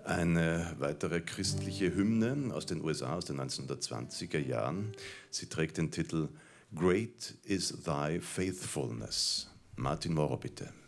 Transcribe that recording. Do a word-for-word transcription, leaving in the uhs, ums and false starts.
Eine weitere christliche Hymne aus den U S A aus den neunzehnhundertzwanziger Jahren. Sie trägt den Titel Great is Thy Faithfulness. Martin Maurer, bitte.